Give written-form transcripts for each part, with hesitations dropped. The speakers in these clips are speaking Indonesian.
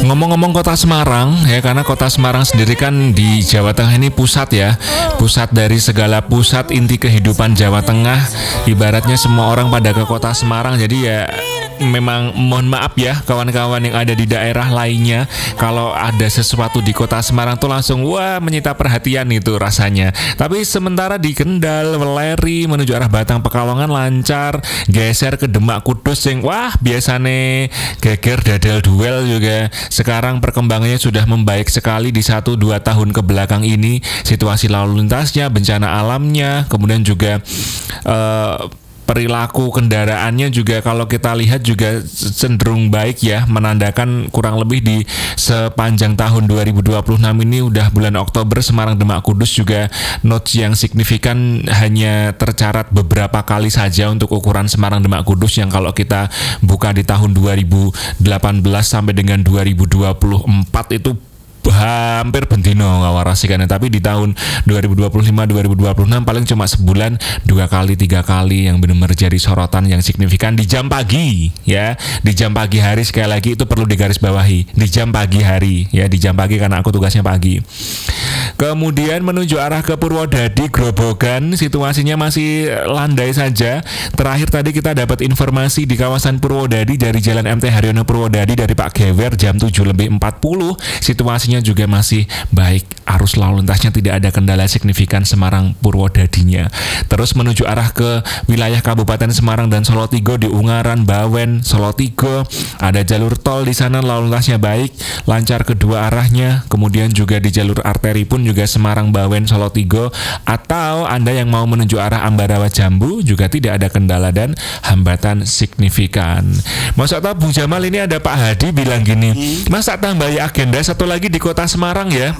Ngomong-ngomong kota Semarang ya, karena kota Semarang sendiri kan di Jawa Tengah ini pusat ya, pusat dari segala pusat inti kehidupan Jawa Tengah. Ibaratnya semua orang pada ke kota Semarang, jadi ya memang mohon maaf ya kawan-kawan yang ada di daerah lainnya, kalau ada sesuatu di kota Semarang tuh langsung wah menyita perhatian itu rasanya. Tapi sementara di Kendal, Weleri menuju arah Batang Pekalongan lancar, geser ke Demak Kudus yang wah biasanya geger dadal duel juga. Sekarang perkembangannya sudah membaik sekali di 1-2 tahun ke belakang ini, situasi lalu lintasnya, bencana alamnya, kemudian juga perilaku kendaraannya juga kalau kita lihat juga cenderung baik ya, menandakan kurang lebih di sepanjang tahun 2026 ini udah bulan Oktober Semarang Demak Kudus juga notes yang signifikan hanya tercatat beberapa kali saja untuk ukuran Semarang Demak Kudus, yang kalau kita buka di tahun 2018 sampai dengan 2024 itu hampir bentino ngawarasikannya, tapi di tahun 2025-2026 paling cuma sebulan 2 kali 3 kali yang benar-benar jadi sorotan yang signifikan di jam pagi ya, di jam pagi hari. Sekali lagi itu perlu digarisbawahi, di jam pagi hari ya, di jam pagi karena aku tugasnya pagi. Kemudian menuju arah ke Purwodadi Grobogan situasinya masih landai saja. Terakhir tadi kita dapat informasi di kawasan Purwodadi dari Jalan MT Haryono Purwodadi dari Pak Gewer jam 7:40 situasinya juga masih baik, arus lalu lintasnya tidak ada kendala signifikan Semarang Purwodadinya. Terus menuju arah ke wilayah Kabupaten Semarang dan Solotigo di Ungaran, Bawen, Solotigo ada jalur tol di sana, lalu lintasnya baik, lancar kedua arahnya. Kemudian juga di jalur arteri pun juga Semarang, Bawen, Solotigo, atau Anda yang mau menuju arah Ambarawa Jambu juga tidak ada kendala dan hambatan signifikan. Masa tahu Bung Jamal ini ada Pak Hadi bilang gini, masa tambahi agenda satu lagi di kota Semarang ya,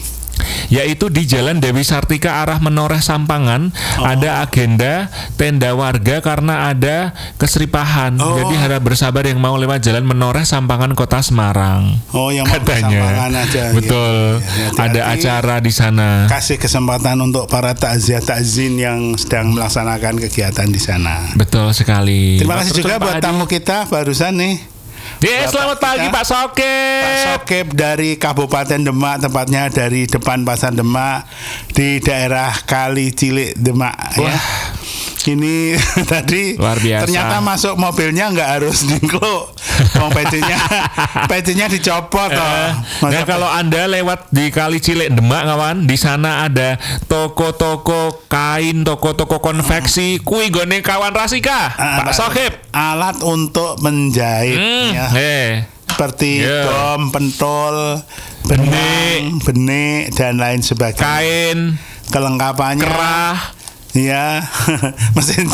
yaitu di Jalan Dewi Sartika arah Menoreh Sampangan ada agenda tenda warga karena ada keseripahan. Jadi harap bersabar yang mau lewat Jalan Menoreh Sampangan Kota Semarang. Yang katanya aja, betul ya. Ada acara di sana. Kasih kesempatan untuk para takziah-takzin yang sedang melaksanakan kegiatan di sana. Betul sekali. Terima kasih juga buat tamu kita barusan nih. Selamat pagi Pak Sokep. Pak Sokep dari Kabupaten Demak, tepatnya dari depan Pasar Demak di daerah Kali Cilik Demak. Ya. Ini tadi luar biasa. Ternyata masuk mobilnya nggak harus dingkluk, pecinya dicopot. Nah kalau Anda lewat di Kali Cilik Demak kawan, di sana ada toko-toko kain, toko-toko konveksi, kui gone kawan Rasika, Pak Sokep. Alat untuk menjahit, ya. Seperti dom, pentol, benik, dan lain sebagainya. Kain, kelengkapannya. Kerah. Ya, mesin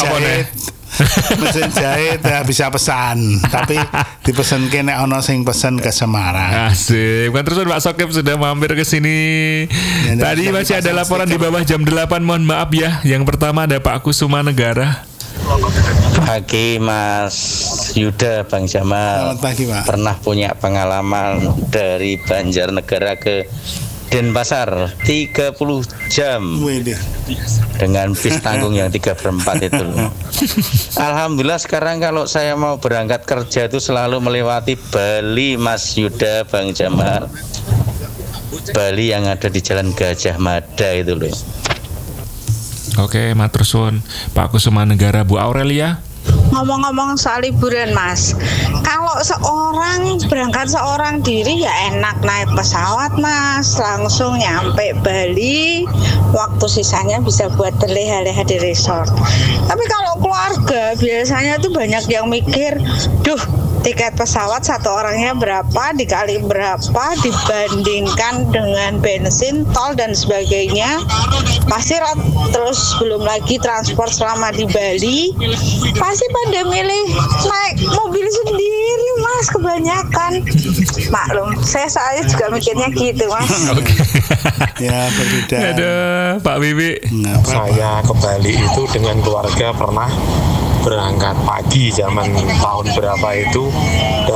jahit ya, bisa pesan, tapi dipesan nek ono sing pesen ke Semarang. Asik. Kan terus Pak Sokep sudah mampir ke sini. Tadi masih ada laporan di bawah jam 8, mohon maaf ya. Yang pertama ada Pak Kusuma Negara. Pagi Mas Yuda, Bang Jamal. Selamat pagi Pak. Pernah punya pengalaman dari Banjarnegara ke Denpasar 30 jam dengan bis tanggung yang 3/4 itu. Alhamdulillah sekarang kalau saya mau berangkat kerja itu selalu melewati Bali Mas Yuda, Bang Jamal. Bali yang ada di Jalan Gajah Mada itu loh. Oke, matur suwun Pak Kusuma Negara. Bu Aurelia. Ngomong-ngomong soal liburan Mas, kalau berangkat seorang diri ya enak naik pesawat Mas, langsung nyampe Bali, waktu sisanya bisa buat terleha-leha di resort. Tapi kalau keluarga biasanya tuh banyak yang mikir, duh tiket pesawat satu orangnya berapa, dikali berapa, dibandingkan dengan bensin, tol dan sebagainya, pasti terus belum lagi transport selama di Bali, pasti pada milih naik mobil sendiri Mas, kebanyakan. Maklum, saya soalnya juga mikirnya gitu Mas. Ya berbeda. Aduh, Pak Bibi. Saya ke Bali itu dengan keluarga pernah berangkat pagi zaman tahun berapa itu dari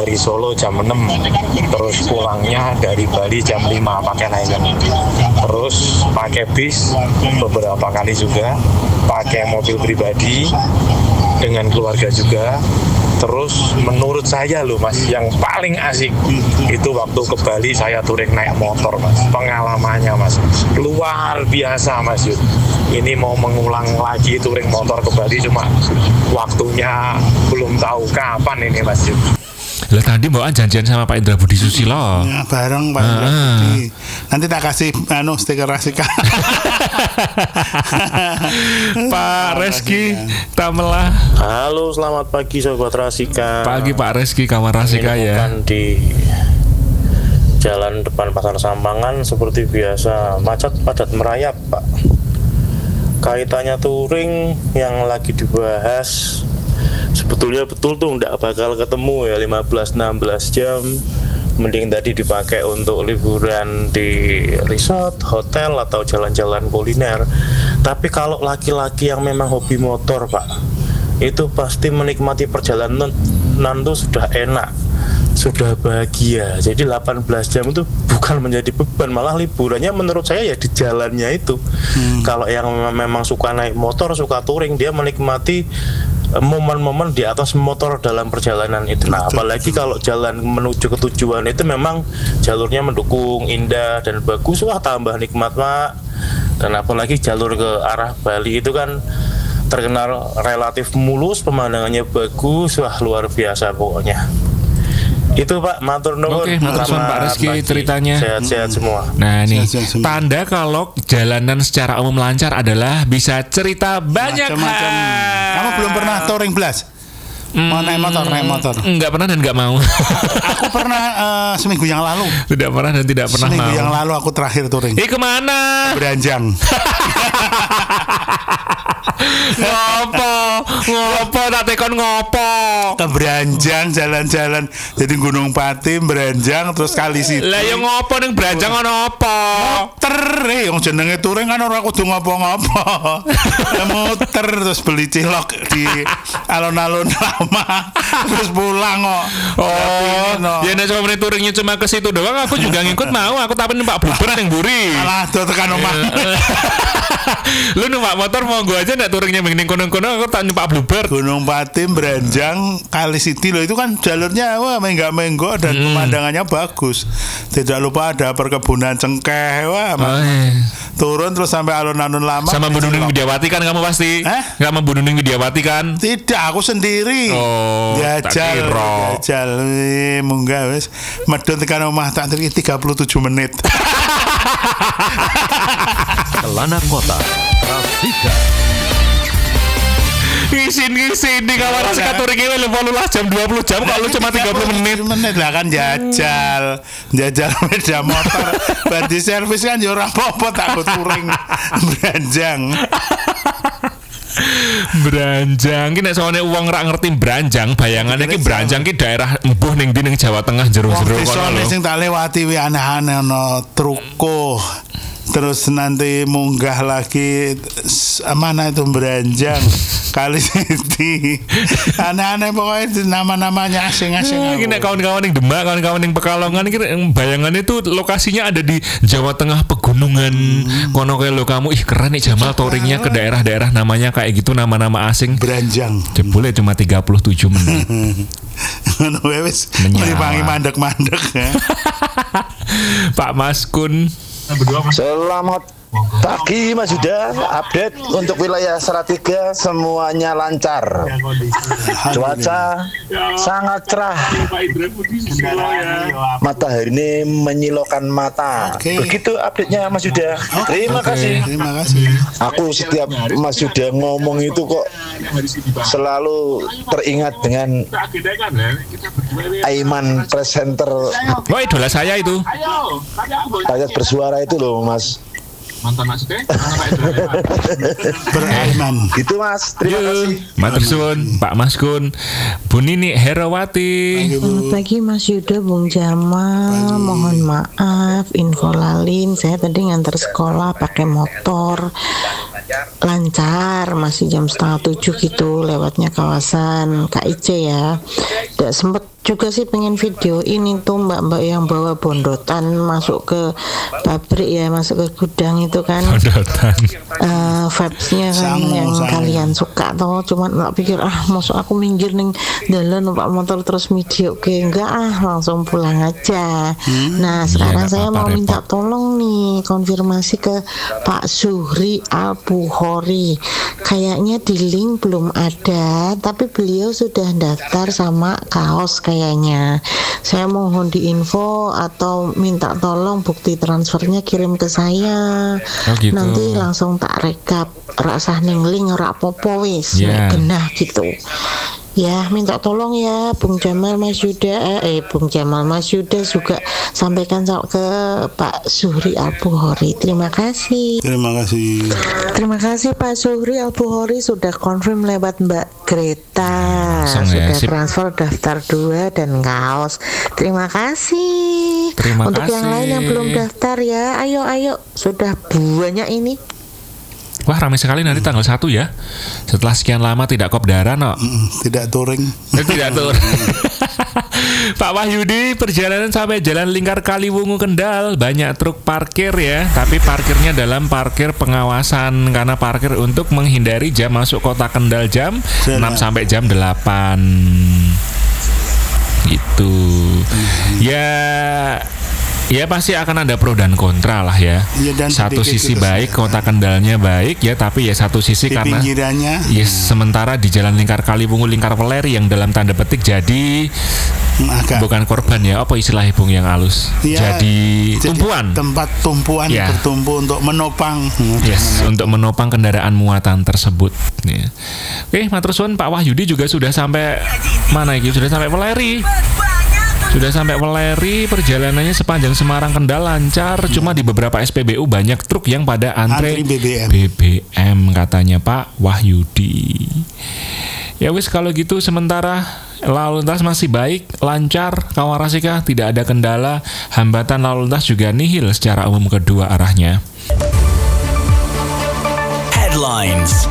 dari Solo jam 6, terus pulangnya dari Bali jam 5 pakai Lion. Terus pakai bis beberapa kali juga, pakai mobil pribadi dengan keluarga juga. Terus menurut saya loh Mas, yang paling asik itu waktu ke Bali saya touring naik motor Mas. Pengalamannya Mas luar biasa Mas Yud. Ini mau mengulang lagi touring motor ke Bali, cuma waktunya belum tahu kapan ini Mas Yud. Lah tadi mbak janjian sama Pak Indra Budi Susilo. Ya, bareng Pak Indra Budi. Nanti tak kasih stiker Rasika. Pak Reski Tamela. Halo, selamat pagi Sobat Rasika. Pagi Pak Reski, kamar Rasika ya. Di jalan depan Pasar Sampangan seperti biasa, macet padat merayap Pak. Kaitannya touring yang lagi dibahas, sebetulnya betul tuh nggak bakal ketemu ya 15-16 jam. Mending tadi dipakai untuk liburan di resort, hotel, atau jalan-jalan kuliner. Tapi kalau laki-laki yang memang hobi motor Pak, itu pasti menikmati perjalanan tuh sudah enak, sudah bahagia. Jadi 18 jam itu bukan menjadi beban, malah liburannya menurut saya ya di jalannya itu. Kalau yang memang suka naik motor, suka touring, dia menikmati momen-momen di atas motor dalam perjalanan itu. Nah, apalagi kalau jalan menuju ke tujuan itu memang jalurnya mendukung, indah dan bagus, wah tambah nikmat Pak. Dan apalagi jalur ke arah Bali itu kan terkenal relatif mulus, pemandangannya bagus, wah luar biasa pokoknya. Itu Pak, matur nuwun. Oke, matur suwun Pak Reski ceritanya. Sehat-sehat semua. Nah ini tanda kalau jalanan secara umum lancar adalah bisa cerita banyak macam-macam. Kamu belum pernah touring Blas? Mau naik motor? Enggak pernah dan enggak mau. Aku pernah seminggu yang lalu. Tidak pernah dan tidak pernah seminggu mau. Yang lalu aku terakhir touring. Kemana? Beranjang. Ngopo tak tekon ngopo ke Beranjang, jalan-jalan jadi Gunung Pati, Beranjang, terus Kali Siti. Lah yo ngopo ning Beranjang ono apa? Muter yang jenenge touring kan ora kudu ngopo-ngopo. Ya muter terus beli cilok di alun-alun lama terus pulang kok. Ya nek cuma touringnya cuma ke situ doang, aku juga ngikut mau. Aku tapi numpak bluber ning mburi. Alah do tekan omah. Lu numpak motor monggo aja nek touringnya ning kono-kono, aku tak numpak bluber. Gunung Pati, Beranjang, Kali Siti loh, itu kan jalurnya wah menggak-menggok dan pemandangannya bagus. Tidak lupa ada perkebunan cengkeh, wah. Turun terus sampai alun-alun lama. Sama Bu Nuning Widiawati kan kamu pasti? Sama Bu Nuning Widiawati kan? Tidak, aku sendiri. Oh, jajal munggah wis medhot tekan omah tak 37 menit. Kelana Kota Rasika. Ngisi di kamar Rasika touringnya 18 jam 20 jam kalau cuma 30 menit lah kan jajal beda motor berarti servis kan ya ora apa-apa takut touring Beranjang ki nek sone wong ra ngerti Beranjang, bayangane ki Beranjang ki daerah embuh ning ndi ning Jawa Tengah jero-jero kono lho. Sing tak lewati wi aneh-aneh ono Truko. Terus nanti munggah lagi mana itu Beranjang, Kali Siti, aneh-aneh pokoknya nama-namanya asing-asing. Ini kawan-kawan yang Demak, kawan-kawan yang Pekalongan, bayangan itu lokasinya ada di Jawa Tengah pegunungan. Kono kayak lo kamu, keren nih Jamal touringnya ke daerah-daerah namanya kayak gitu, nama-nama asing. Beranjang. Jebule cuma 37 menit. Wes menipangi mandek-mandek ya. Pak Maskun. Selamat pagi Mas Yuda, update untuk wilayah Salatiga semuanya lancar. Cuaca sangat cerah. Matahari ini menyilaukan mata. Begitu update-nya Mas Yuda. Terima kasih. Aku setiap Mas Yuda ngomong itu kok selalu teringat dengan Aiman presenter. Oh, idola saya itu. Rakyat bersuara itu loh Mas. Mantan Mas Teh, Beraiman. Gitu Mas, terima kasih. Matur suwun, Pak Maskun. Bu Nini Herawati. Selamat pagi Mas Yuda, Bung Jamal. Mohon maaf, info lalin. Saya tadi ngantar sekolah pakai motor. lancar, masih jam 6:30 gitu lewatnya kawasan KIC ya. Tidak sempet juga sih pengen video ini tuh mbak-mbak yang bawa bondotan masuk ke pabrik ya, masuk ke gudang itu kan. Bondotan. Vibes-nya kan yang kalian suka toh, cuman nggak pikir masuk aku minggir ning dalan numpak motor terus video enggak langsung pulang aja. Nah sekarang saya mau minta tolong nih konfirmasi ke Pak Zuhri Al-Bukhari. Kayaknya di link belum ada, tapi beliau sudah daftar sama kaos kayaknya. Saya mohon diinfo atau minta tolong bukti transfernya kirim ke saya. Gitu. Nanti langsung tak rekap rasah ning link ora apa-apa wis genah gitu. Ya, minta tolong ya Bung Jamal Mas Yuda Bung Jamal Mas Yuda juga sampaikan ke Pak Zuhri Al-Bukhari. Terima kasih. Terima kasih Pak Zuhri Al-Bukhari sudah confirm lewat Mbak Greta. Sudah transfer daftar 2 dan kaos. Terima kasih. Untuk yang lain yang belum daftar ya, ayo sudah banyak ini. Wah ramai sekali nanti tanggal 1 ya. Setelah sekian lama tidak kopdaran tidak touring. Tidak touring. Pak Wahyudi, perjalanan sampai Jalan Lingkar Kaliwungu Kendal banyak truk parkir ya, tapi parkirnya dalam parkir pengawasan karena parkir untuk menghindari jam masuk kota Kendal jam 6 sampai jam 8 gitu. Ya pasti akan ada pro dan kontra lah ya. Satu sisi baik kota Kendalnya baik ya, tapi ya satu sisi di karena sementara di Jalan Lingkar Kaliwungu Lingkar Weleri yang dalam tanda petik jadi bukan korban ya, apa istilah Bung yang halus? Jadi tumpuan. Tempat tumpuan bertumpu untuk menopang. Untuk menopang kendaraan muatan tersebut. Ya. Oke, matur suwun Pak Wahyudi juga sudah sampai mana iki? Sudah sampai Weleri. Perjalanannya sepanjang Semarang Kendal lancar, cuma di beberapa SPBU banyak truk yang pada antre BBM katanya Pak Wahyudi. Ya wis kalau gitu sementara lalu lintas masih baik, lancar, Kawarasika tidak ada kendala, hambatan lalu lintas juga nihil secara umum kedua arahnya. Headlines.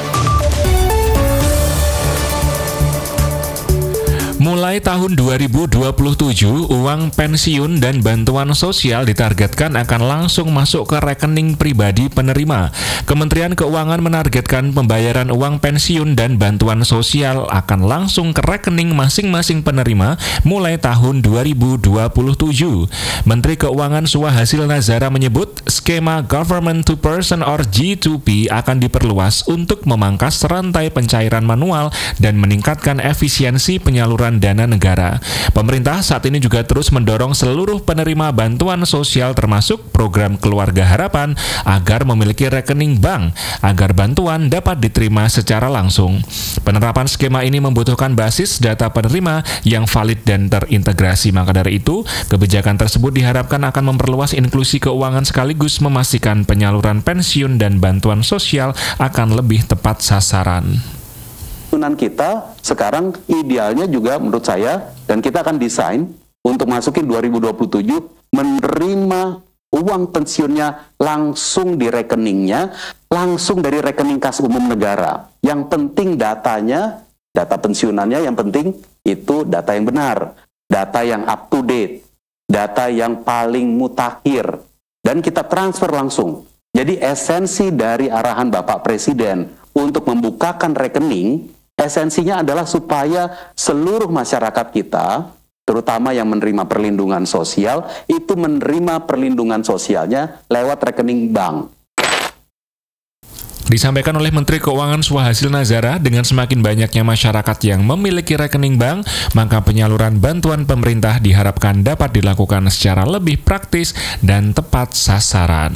Mulai tahun 2027, uang pensiun dan bantuan sosial ditargetkan akan langsung masuk ke rekening pribadi penerima. Kementerian Keuangan menargetkan pembayaran uang pensiun dan bantuan sosial akan langsung ke rekening masing-masing penerima mulai tahun 2027. Menteri Keuangan Suhasil Nazara menyebut skema Government to Person or G2P akan diperluas untuk memangkas rantai pencairan manual dan meningkatkan efisiensi penyaluran dana negara. Pemerintah saat ini juga terus mendorong seluruh penerima bantuan sosial termasuk program Keluarga Harapan agar memiliki rekening bank agar bantuan dapat diterima secara langsung. Penerapan skema ini membutuhkan basis data penerima yang valid dan terintegrasi. Maka dari itu, kebijakan tersebut diharapkan akan memperluas inklusi keuangan sekaligus memastikan penyaluran pensiun dan bantuan sosial akan lebih tepat sasaran. Kita sekarang idealnya juga menurut saya, dan kita akan desain untuk masukin 2027 menerima uang pensiunnya langsung di rekeningnya, langsung dari rekening kas umum negara. Yang penting datanya, data pensiunannya yang penting itu data yang benar, data yang up to date, data yang paling mutakhir, dan kita transfer langsung. Jadi esensi dari arahan Bapak Presiden untuk membukakan rekening, esensinya adalah supaya seluruh masyarakat kita, terutama yang menerima perlindungan sosial, itu menerima perlindungan sosialnya lewat rekening bank. Disampaikan oleh Menteri Keuangan Suhasil Nazara, dengan semakin banyaknya masyarakat yang memiliki rekening bank, maka penyaluran bantuan pemerintah diharapkan dapat dilakukan secara lebih praktis dan tepat sasaran.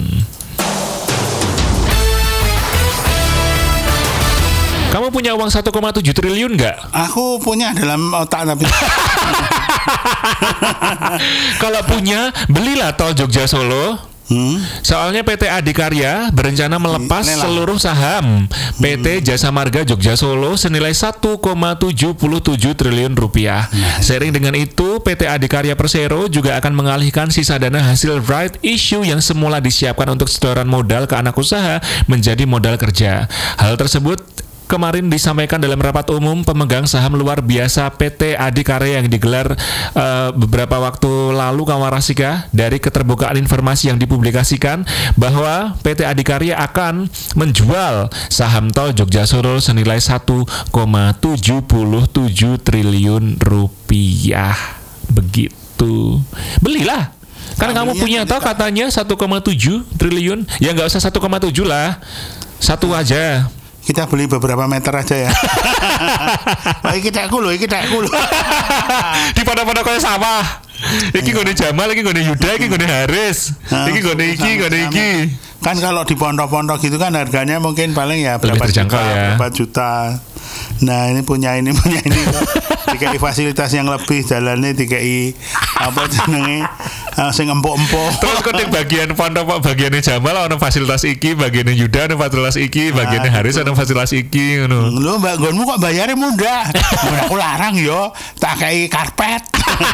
Kamu punya uang 1,7 triliun nggak? Aku punya dalam otak tapi. Kalau punya, belilah tol Jogja Solo. Soalnya PT Adikarya berencana melepas seluruh saham PT Jasa Marga Jogja Solo senilai 1,77 triliun rupiah. Seiring dengan itu, PT Adikarya Persero juga akan mengalihkan sisa dana hasil right issue yang semula disiapkan untuk setoran modal ke anak usaha menjadi modal kerja. Hal tersebut kemarin disampaikan dalam rapat umum pemegang saham luar biasa PT Adikarya yang digelar beberapa waktu lalu, kawan Rasika. Dari keterbukaan informasi yang dipublikasikan bahwa PT Adikarya akan menjual saham tol Jogja Solo senilai 1,77 triliun rupiah. Begitu. Belilah. Kan kamu punya tol katanya 1,7 triliun. Ya nggak usah 1,7 lah. Satu aja. Kita beli beberapa meter aja ya. Iki tekku lho. Di pada kaya sawah. Iki gone Jamal, iki gone Yuda, iki gone Haris. Iki gone iki. Kan kalau di pondok-pondok gitu kan harganya mungkin paling ya berapa juta. Nah, ini punya ini. Dikai fasilitas yang lebih, jalannya dikai apa jenenge? Sing empuk-empuk. Terus ketik bagian pondok bagiannya Jamal ono fasilitas iki, bagiannya Yuda ono fasilitas iki, bagiannya Haris ono fasilitas iki ngono. Lho, Mbak Gonmu kok bayarnya mudah? Aku larang yo, tak kei karpet.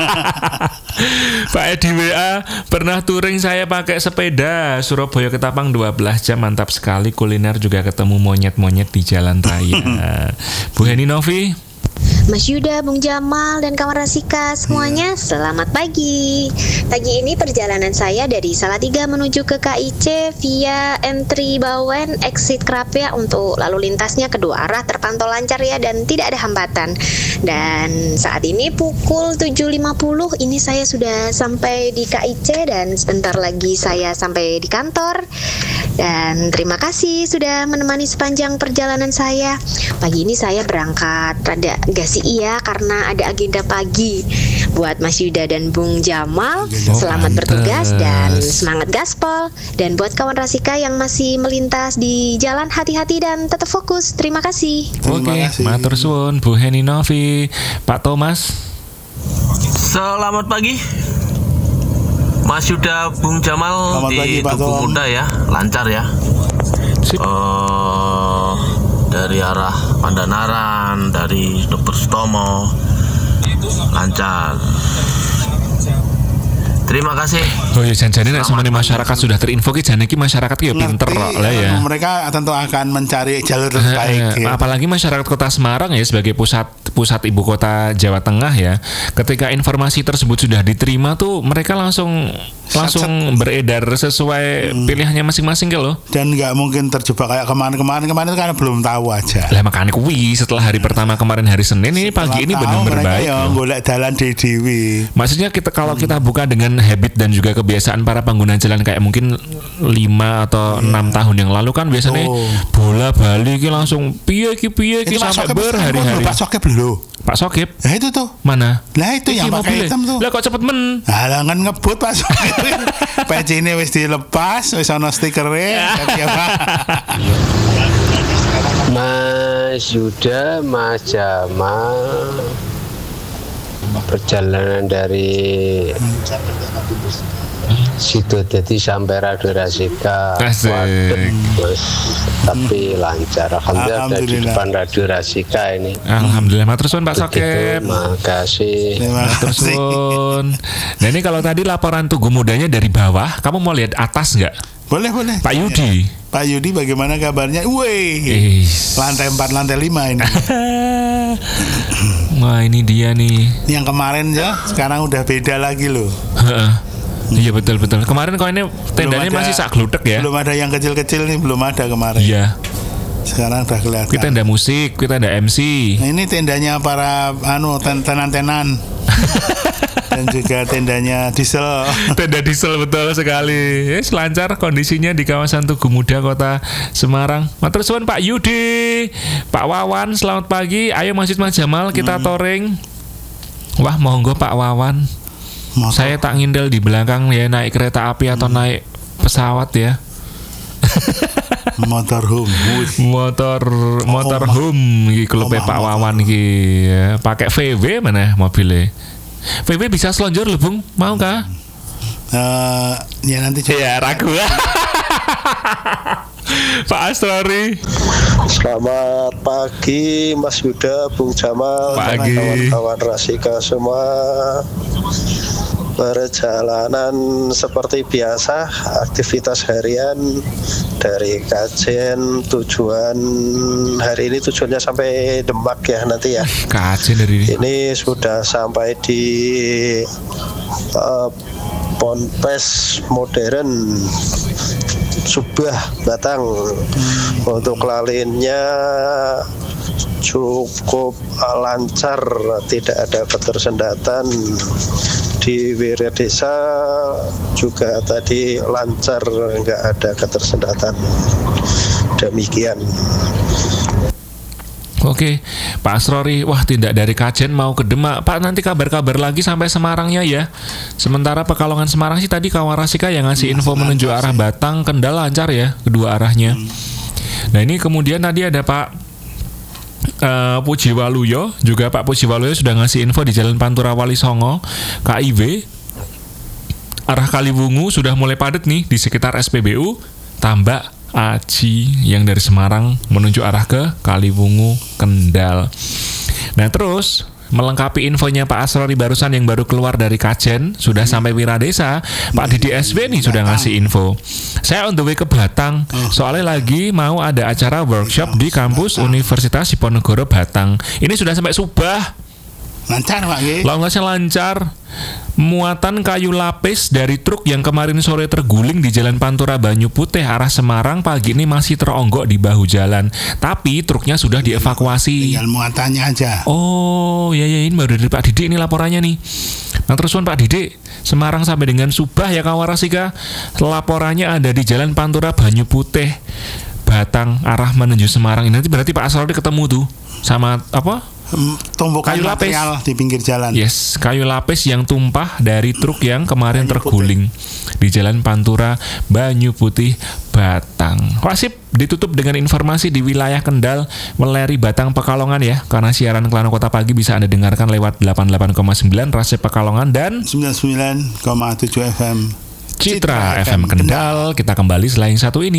Pak Edi WA, pernah touring saya pakai sepeda Surabaya Ketapang 12 jam, mantap sekali. Kuliner juga ketemu monyet-monyet di jalan raya. Bu Heni Novi, Mas Yuda, Bung Jamal, dan kawan Rasika semuanya, selamat pagi. Pagi ini perjalanan saya dari Salatiga menuju ke KIC via M3 Bawen, exit Krapia. Untuk lalu lintasnya kedua arah terpantau lancar ya, dan tidak ada hambatan. Dan saat ini pukul 7.50, ini saya sudah sampai di KIC dan sebentar lagi saya sampai di kantor. Dan terima kasih sudah menemani sepanjang perjalanan saya. Pagi ini saya berangkat rada gasi iya karena ada agenda pagi buat Mas Yuda dan Bung Jamal. Selamat bertugas dan semangat gaspol. Dan buat kawan Rasika yang masih melintas di jalan, hati-hati dan tetap fokus. Terima kasih. Oke, matur suwun Bu Heni Novi. Pak Thomas, selamat pagi Mas Yuda, Bung Jamal. Selamat di Tugu Muda ya, lancar ya. Dari arah Pandanaran, dari Dr. Sutomo, lancar. Terima kasih. Oh ya, jangan-jangan nek semene masyarakat sudah terinfo ki jane ki masyarakat ki ya pinter kok lah ya. Mereka tentu akan mencari jalur terbaik. Apalagi masyarakat Kota Semarang ya sebagai pusat ibu kota Jawa Tengah ya. Ketika informasi tersebut sudah diterima tuh mereka langsung beredar sesuai pilihannya masing-masing loh. Dan nggak mungkin terjebak kayak kemarin itu karena belum tahu aja. Lah makanya kuwi setelah hari pertama kemarin hari Senin ini pagi ini benar-benar baik. Ya golek dalan dewi. Maksudnya kalau kita buka dengan habit dan juga kebiasaan para pengguna jalan kayak mungkin 5 atau 6 tahun yang lalu kan biasanya bola bali ki langsung piye ki sampai berhari-hari. Pak Sokip lho. Pak Sokip? Nah itu tuh. Mana? Lah itu yang pakai hitam tuh. Lah kok cepet men? Halangan ngebut Pak Sokip. Peci ini wis dilepas, wis ana stikernya. Mas Yuda, Mas Jamal, perjalanan dari situ jadi sampai Radio Rasika, Mas, tapi lancar. Alhamdulillah ada di depan Radio Rasika ini. Alhamdulillah, matur suwun Pak Sokip. Terima kasih. Matur suwun. Nah ini kalau tadi laporan Tugu Mudanya dari bawah, kamu mau lihat atas nggak? Boleh. Pak Yudi. Pak Yudi bagaimana kabarnya? Wih, lantai 4, lantai 5 ini. Wah ini dia nih. Yang kemarin ya, sekarang udah beda lagi loh. Iya betul. Kemarin kok ini tendanya masih sak gludek ya. Belum ada yang kecil-kecil nih, belum ada kemarin. Iya. Sekarang udah kelihatan. Kita tenda musik, kita tenda MC. Nah, ini tendanya para tenan-tenan. Dan juga tendanya diesel. Tenda diesel betul sekali. Lancar kondisinya di kawasan Tugu Muda Kota Semarang. Matur suwun Pak Yudi, Pak Wawan, selamat pagi. Ayo Mas Jamal kita touring. Wah monggo Pak Wawan. Saya tak ngindel di belakang ya, naik kereta api atau naik pesawat ya. motor home iki klube Pak Wawan iki ya. Pakai VW mana mobilnya. VW bisa selonjor lho Bung, mau kah? Ya nanti coba. Ya ragu. Pak Asrori. Selamat pagi Mas Yuda, Bung Jamal, pagi. Kawan-kawan Rasika semua. Perjalanan seperti biasa, aktivitas harian dari Kajen. Tujuan hari ini tujuannya sampai Demak ya nanti ya. Kajen dari ini sudah sampai di Ponpes Modern Subah Batang. Untuk lalinnya cukup lancar, tidak ada ketersendatan. Di Wiradesa juga tadi lancar, nggak ada ketersendatan. Demikian. Oke, Pak Asrori, wah tidak dari Kajen mau ke Demak. Pak, nanti kabar-kabar lagi sampai Semarangnya ya. Sementara Pekalongan Semarang sih tadi kawan Rasika yang ngasih info menuju arah Batang, Kendal lancar ya, kedua arahnya. Nah ini kemudian tadi ada Pak Puji Waluyo, juga Pak Puji Waluyo sudah ngasih info di Jalan Pantura Wali Songo, KIW, arah Kaliwungu sudah mulai padat nih di sekitar SPBU, Tambak, Aji yang dari Semarang menuju arah ke Kaliwungu, Kendal. Nah terus melengkapi infonya Pak Asrori barusan yang baru keluar dari Kajen, sudah sampai Wiradesa, Pak Didi SW nih sudah ngasih info. Saya on the way ke Batang, soalnya lagi mau ada acara workshop di kampus Universitas Diponegoro Batang. Ini sudah sampai Subah. Lancar Pak. Langasnya lancar. Muatan kayu lapis dari truk yang kemarin sore terguling di Jalan Pantura Banyu Putih arah Semarang pagi ini masih teronggok di bahu jalan. Tapi truknya sudah dievakuasi. Tinggal muatannya aja. Oh, ya ini baru dari Pak Didik ini laporannya nih. Nah terus Pak Didik, Semarang sampai dengan Subah ya kawan Rasika. Laporannya ada di Jalan Pantura Banyu Putih Batang arah menuju Semarang. Ini nanti berarti Pak Asrori ketemu tuh sama apa? Tumpukan kayu lapis di pinggir jalan. Yes, kayu lapis yang tumpah dari truk yang kemarin terguling di Jalan Pantura Banyu Putih Batang. Wasip ditutup dengan informasi di wilayah Kendal, Weleri, Batang, Pekalongan ya. Karena siaran Klano Kota Pagi bisa Anda dengarkan lewat 88,9 Rasip Pekalongan dan 99,7 FM Citra FM Kendal. Kita kembali selain satu ini.